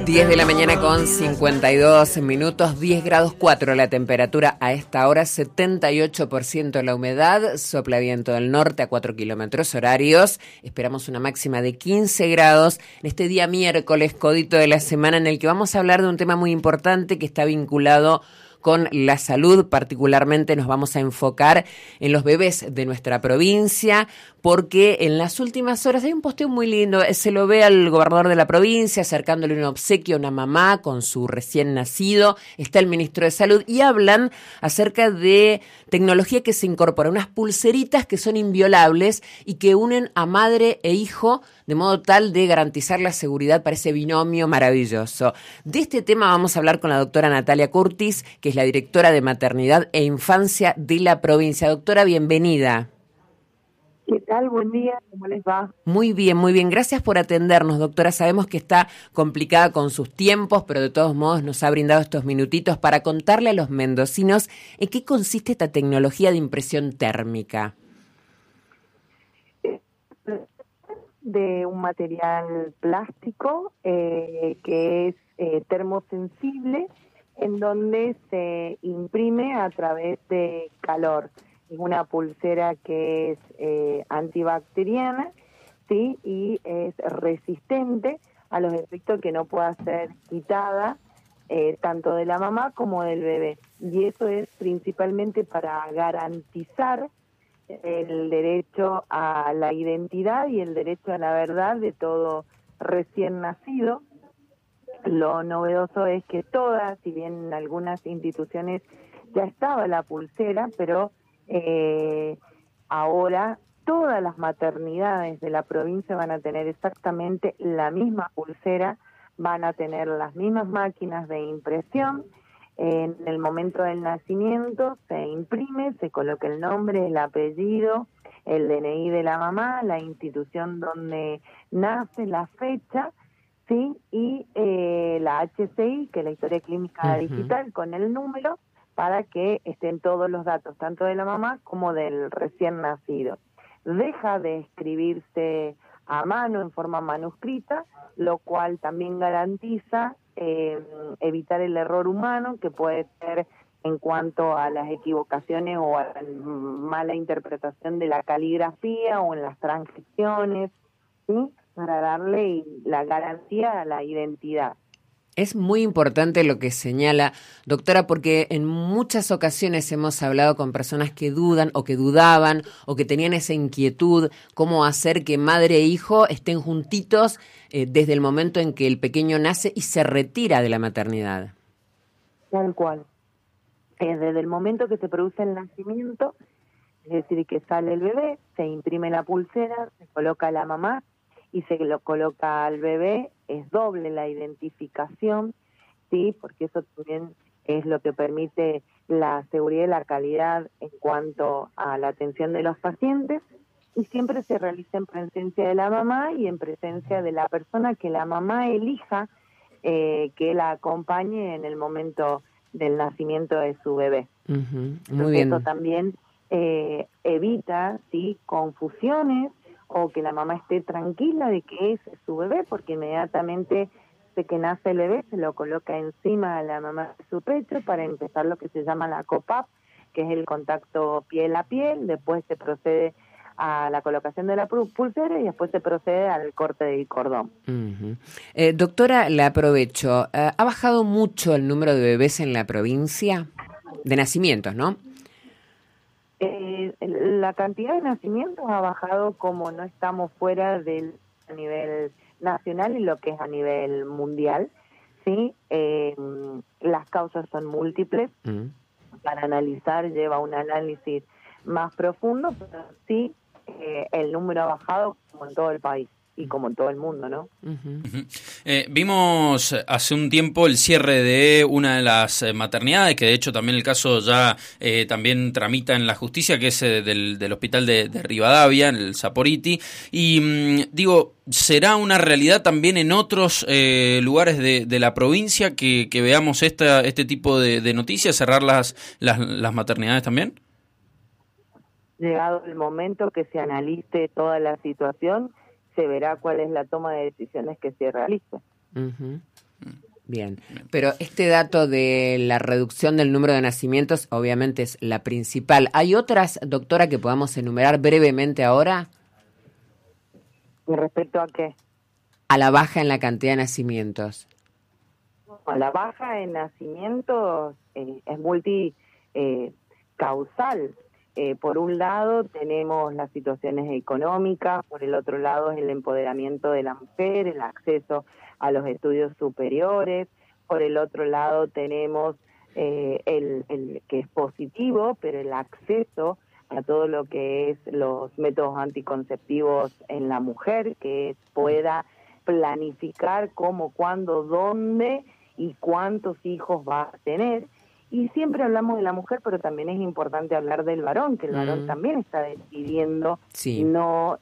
10 de la mañana con 52 minutos, 10 grados 4 la temperatura a esta hora, 78% la humedad, sopla viento del norte a 4 kilómetros horarios. Esperamos una máxima de 15 grados en este día miércoles, codito de la semana, en el que vamos a hablar de un tema muy importante que está vinculado con la salud. Particularmente nos vamos a enfocar en los bebés de nuestra provincia, porque en las últimas horas hay un posteo muy lindo, se lo ve al gobernador de la provincia acercándole un obsequio a una mamá con su recién nacido, está el ministro de Salud y hablan acerca de tecnología que se incorpora, unas pulseritas que son inviolables y que unen a madre e hijo de modo tal de garantizar la seguridad para ese binomio maravilloso. De este tema vamos a hablar con la doctora Natalia Curtis, que es la directora de Maternidad e Infancia de la provincia. Doctora, bienvenida. ¿Qué tal? Buen día, ¿cómo les va? Muy bien, muy bien. Gracias por atendernos, doctora. Sabemos que está complicada con sus tiempos, pero de todos modos nos ha brindado estos minutitos para contarle a los mendocinos en qué consiste esta tecnología de impresión térmica. De un material plástico que es termosensible, en donde se imprime a través de calor. Es una pulsera que es antibacteriana, ¿sí? Y es resistente a los efectos que no pueda ser quitada tanto de la mamá como del bebé. Y eso es principalmente para garantizar el derecho a la identidad y el derecho a la verdad de todo recién nacido. Lo novedoso es que todas, si bien en algunas instituciones ya estaba la pulsera, pero ahora todas las maternidades de la provincia van a tener exactamente la misma pulsera, van a tener las mismas máquinas de impresión. En el momento del nacimiento se imprime, se coloca el nombre, el apellido, el DNI de la mamá, la institución donde nace, la fecha, ¿sí? Y la HCI, que es la historia clínica digital, con el número, para que estén todos los datos, tanto de la mamá como del recién nacido. Deja de escribirse a mano en forma manuscrita, lo cual también garantiza evitar el error humano, que puede ser en cuanto a las equivocaciones o a la mala interpretación de la caligrafía o en las transcripciones, ¿sí? Para darle la garantía a la identidad. Es muy importante lo que señala, doctora, porque en muchas ocasiones hemos hablado con personas que dudan o que dudaban o que tenían esa inquietud, cómo hacer que madre e hijo estén juntitos desde el momento en que el pequeño nace y se retira de la maternidad. Tal cual. Desde el momento que se produce el nacimiento, es decir, que sale el bebé, se imprime la pulsera, se coloca a la mamá y se lo coloca al bebé, es doble la identificación, ¿sí? Porque eso también es lo que permite la seguridad y la calidad en cuanto a la atención de los pacientes, y siempre se realiza en presencia de la mamá y en presencia de la persona que la mamá elija que la acompañe en el momento del nacimiento de su bebé. Muy bien. Eso también evita, ¿sí?, confusiones, o que la mamá esté tranquila de que es su bebé, porque inmediatamente de que nace el bebé se lo coloca encima a la mamá de su pecho para empezar lo que se llama la COPAP, que es el contacto piel a piel. Después se procede a la colocación de la pulsera y después se procede al corte del cordón. Doctora, la aprovecho. ¿Ha bajado mucho el número de bebés en la provincia? De nacimientos, ¿no? La cantidad de nacimientos ha bajado, como no estamos fuera del a nivel nacional y lo que es a nivel mundial, ¿sí? Las causas son múltiples. Para analizar lleva un análisis más profundo, pero sí el número ha bajado como en todo el país y como en todo el mundo, ¿no? Vimos hace un tiempo el cierre de una de las maternidades, que de hecho también el caso ya también tramita en la justicia, que es del hospital de Rivadavia, en el Saporiti, y digo, ¿será una realidad también en otros lugares de la provincia que veamos este tipo de noticias, cerrar las maternidades también? Llegado el momento que se analice toda la situación, se verá cuál es la toma de decisiones que se realiza. Bien, pero este dato de la reducción del número de nacimientos obviamente es la principal. ¿Hay otras, doctora, que podamos enumerar brevemente ahora? ¿Y respecto a qué? A la baja en la cantidad de nacimientos. La baja en nacimientos es multicausal. Por un lado tenemos las situaciones económicas, por el otro lado es el empoderamiento de la mujer, el acceso a los estudios superiores, por el otro lado tenemos el que es positivo, pero el acceso a todo lo que es los métodos anticonceptivos en la mujer, que pueda planificar cómo, cuándo, dónde y cuántos hijos va a tener. Y siempre hablamos de la mujer, pero también es importante hablar del varón, que el varón también está decidiendo no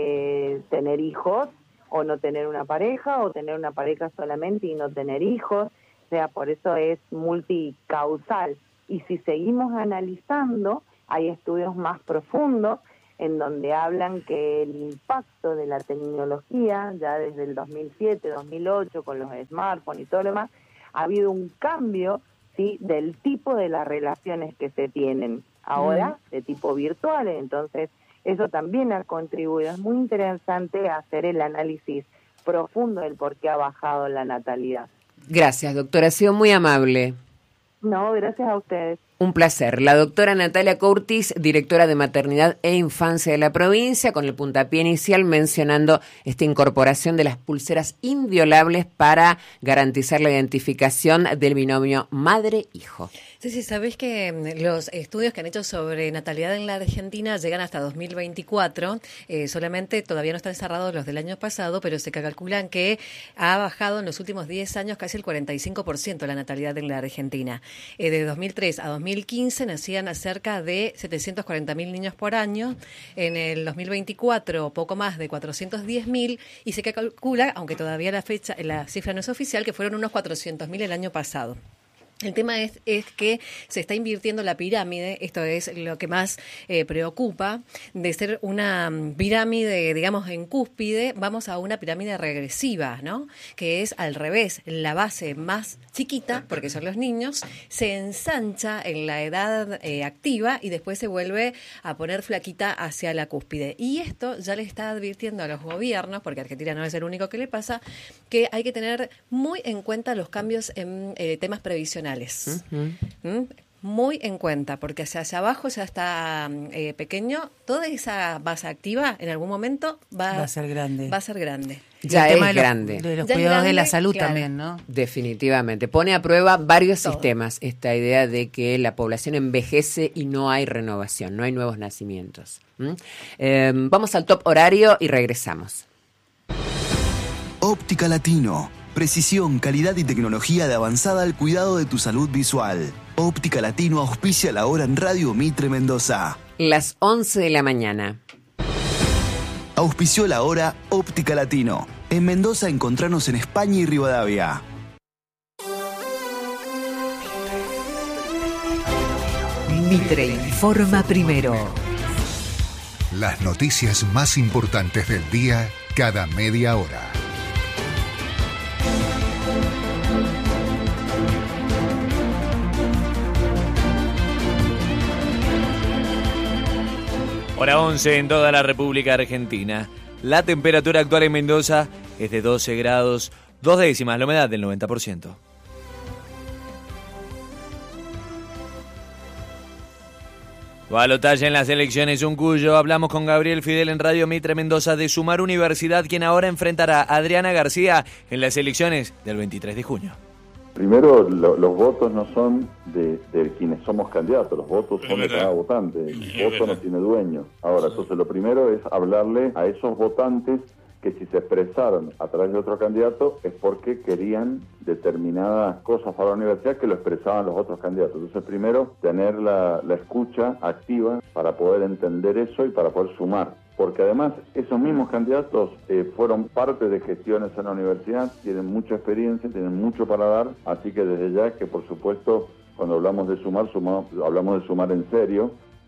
tener hijos, o no tener una pareja, o tener una pareja solamente y no tener hijos. O sea, por eso es multicausal. Y si seguimos analizando, hay estudios más profundos en donde hablan que el impacto de la tecnología, ya desde el 2007, 2008, con los smartphones y todo lo demás, ha habido un cambio, ¿sí?, del tipo de las relaciones que se tienen ahora, de tipo virtual. Entonces, eso también ha contribuido. Es muy interesante hacer el análisis profundo del por qué ha bajado la natalidad. Gracias, doctora. Ha sido muy amable. No, gracias a ustedes. Un placer. La doctora Natalia Curtis, directora de Maternidad e Infancia de la provincia, con el puntapié inicial mencionando esta incorporación de las pulseras inviolables para garantizar la identificación del binomio madre-hijo. Sí, sabés que los estudios que han hecho sobre natalidad en la Argentina llegan hasta 2024. Solamente todavía no están cerrados los del año pasado, pero se calculan que ha bajado en los últimos 10 años casi el 45% la natalidad en la Argentina. De 2003 a 2015 nacían cerca de 740.000 niños por año. En el 2024 poco más de 410.000 y se calcula, aunque todavía la cifra no es oficial, que fueron unos 400.000 el año pasado. El tema es que se está invirtiendo la pirámide, esto es lo que más preocupa, de ser una pirámide, digamos, en cúspide, vamos a una pirámide regresiva, ¿no? Que es al revés, la base más chiquita, porque son los niños, se ensancha en la edad activa y después se vuelve a poner flaquita hacia la cúspide. Y esto ya le está advirtiendo a los gobiernos, porque Argentina no es el único que le pasa, que hay que tener muy en cuenta los cambios en temas previsionales. Muy en cuenta, porque hacia abajo ya está pequeño. Toda esa base activa en algún momento va a ser grande. Va a ser grande. Ya es grande. De los cuidados de la salud también, ¿no? Definitivamente. Pone a prueba varios sistemas esta idea de que la población envejece y no hay renovación, no hay nuevos nacimientos. Vamos al top horario y regresamos. Óptica Latino. Precisión, calidad y tecnología de avanzada al cuidado de tu salud visual. Óptica Latino auspicia la hora en Radio Mitre Mendoza. Las 11 de la mañana. Auspició la hora Óptica Latino. En Mendoza encontranos en España y Rivadavia. Mitre informa primero. Las noticias más importantes del día cada media hora. Hora 11 en toda la República Argentina. La temperatura actual en Mendoza es de 12 grados, 2 décimas, la humedad del 90%. Balotaje en las elecciones Uncuyo. Hablamos con Gabriel Fidel en Radio Mitre Mendoza de Sumar Universidad, quien ahora enfrentará a Adriana García en las elecciones del 23 de junio. Primero, los votos no son de quienes somos candidatos, los votos son de cada votante, el voto no tiene dueño. Ahora, entonces lo primero es hablarle a esos votantes que si se expresaron a través de otro candidato es porque querían determinadas cosas para la universidad que lo expresaban los otros candidatos. Entonces primero tener la escucha activa para poder entender eso y para poder sumar. Porque además esos mismos candidatos fueron parte de gestiones en la universidad, tienen mucha experiencia, tienen mucho para dar, así que desde ya que por supuesto cuando hablamos de sumar, hablamos de sumar en serio.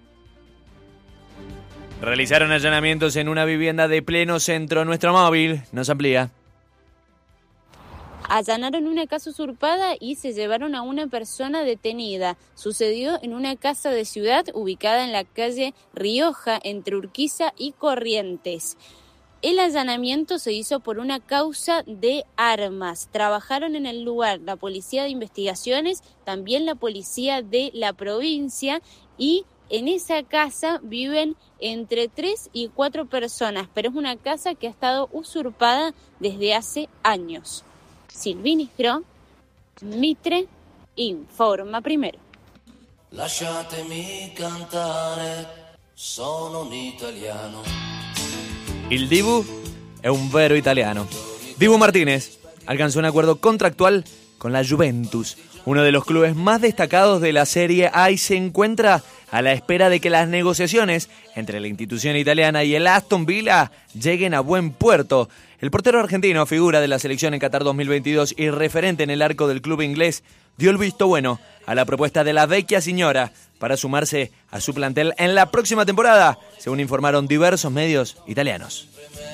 Realizaron allanamientos en una vivienda de pleno centro. Nuestro móvil nos amplía. allanaron una casa usurpada y se llevaron a una persona detenida. Sucedió en una casa de ciudad ubicada en la calle Rioja, entre Urquiza y Corrientes. El allanamiento se hizo por una causa de armas. Trabajaron en el lugar la Policía de Investigaciones, también la Policía de la provincia, y en esa casa viven entre 3 y 4 personas, pero es una casa que ha estado usurpada desde hace años. Silvini Gro, Mitre, informa primero. Lasciatemi cantare, sono un italiano. Il Dibu è un vero italiano. Dibu Martínez alcanzó un acuerdo contractual con la Juventus, uno de los clubes más destacados de la Serie A, y se encuentra a la espera de que las negociaciones entre la institución italiana y el Aston Villa lleguen a buen puerto. El portero argentino, figura de la selección en Qatar 2022 y referente en el arco del club inglés, dio el visto bueno a la propuesta de la Vecchia Signora para sumarse a su plantel en la próxima temporada, según informaron diversos medios italianos.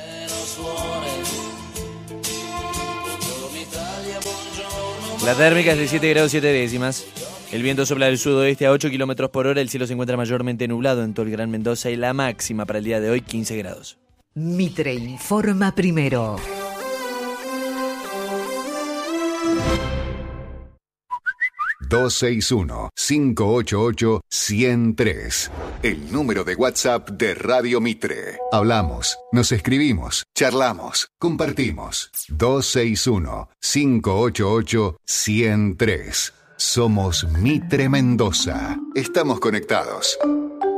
La térmica es de 7 grados 7 décimas. El viento sopla del sudoeste a 8 kilómetros por hora. El cielo se encuentra mayormente nublado en todo el Gran Mendoza y la máxima para el día de hoy 15 grados. Mitre informa primero. ...261-588-103... el número de WhatsApp de Radio Mitre. Hablamos, nos escribimos, charlamos, compartimos. 261-588-103. Somos Mitre Mendoza. Estamos conectados.